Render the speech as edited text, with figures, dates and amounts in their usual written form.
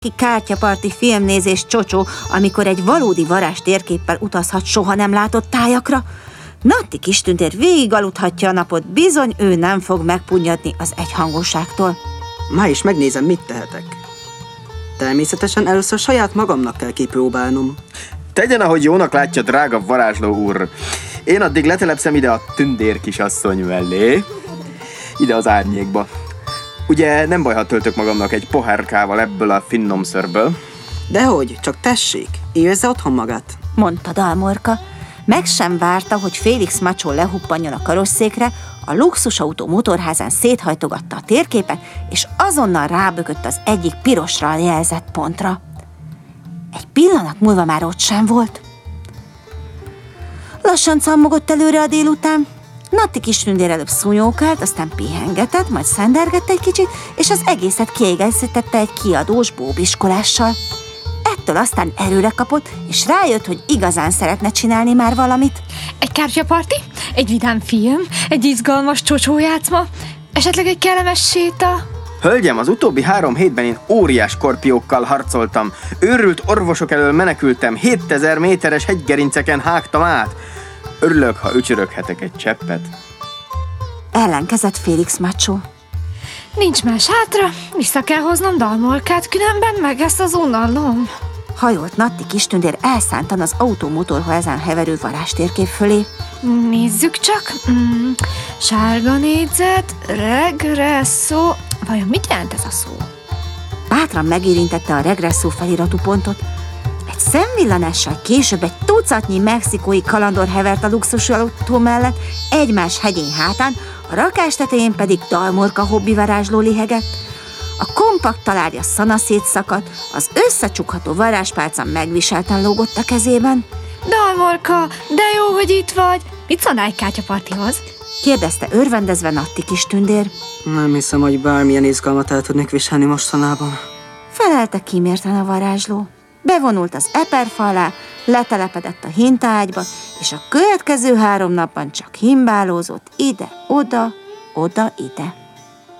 kártyaparti filmnézés csocsó, amikor egy valódi varázstérképpel utazhat soha nem látott tájakra. Natti Kistündér végig aludhatja a napot, bizony ő nem fog megpunnyadni az egyhangúságtól. Ma is megnézem, mit tehetek. Természetesen először saját magamnak kell kipróbálnom. Tegyen, ahogy jónak látja, drága varázsló úr. Én addig letelepszem ide a tündér kisasszony mellé. Ide az árnyékba. Ugye nem baj, ha töltök magamnak egy pohárkával ebből a finnomszörből? Dehogy, csak tessék, érezze otthon magát, mondta Dalmorka. Meg sem várta, hogy Félix Macsó lehuppanjon a karosszékre, a luxusautó motorházán széthajtogatta a térképet, és azonnal rábökött az egyik pirosra jelzett pontra. Egy pillanat múlva már ott sem volt. Lassan cammogott előre a délután. Natti Kistündér előbb szúnyókált, aztán pihengetett, majd szendergett egy kicsit, és az egészet kiegészítette egy kiadós bóbiskolással. Ettől aztán erőre kapott, és rájött, hogy igazán szeretne csinálni már valamit. Egy kártyaparti, egy vidám film, egy izgalmas csocsójátszma, esetleg egy kellemes séta. Hölgyem, az utóbbi 3 hétben én óriás skorpiókkal harcoltam. Őrült orvosok elől menekültem, 7000 méteres hegygerinceken hágtam át. Örülök, ha ücsöröghetek egy cseppet. Ellenkezett Félix Macsó. Nincs más hátra, vissza kell hoznom Dalmorkát, különben meg ezt az unalom. Hajolt Natti Kistündér elszántan az automotorházán heverő varázstérkép fölé. Nézzük csak. Sárga négyzet, regresszó. Vajon mit jelent ez a szó? Bátran megérintette a regresszó feliratú pontot. Egy szemvillanással később egy tucatnyi mexikói kalandor hevert a luxus autó mellett, egymás hegyén hátán, a rakás tetején pedig Dalmorka hobbi varázsló lihegett. A kompakt talárja szana szétszakadt, az összecsukható varázspálca megviselten lógott a kezében. Dalmorka, de jó, hogy itt vagy. Mit szólnál egy kártyapartihoz? kérdezte örvendezve Natti Kistündér. Nem hiszem, hogy bármilyen izgalmat el tudnék viselni mostanában, felelte kímérten a varázsló. Bevonult az eperfa alá, letelepedett a hintaágyba, és a következő 3 napban csak himbálózott ide-oda, oda-ide.